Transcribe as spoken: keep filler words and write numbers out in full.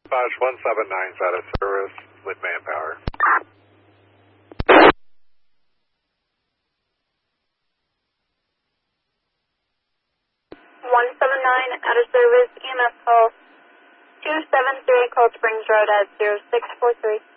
Bosch one seven nine is out of service with manpower. one seven nine out of service, E M S call two seven three Cold Springs Road at zero six four three.